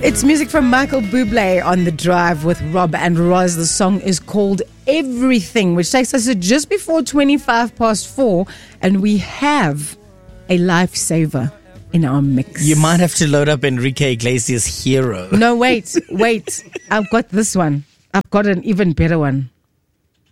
It's music from Michael Bublé on The Drive with Rob and Roz. The song is called Everything, which takes us to just before 4:25, and we have a lifesaver in our mix. You might have to load up Enrique Iglesias' Hero. No, wait. I've got this one. I've got an even better one.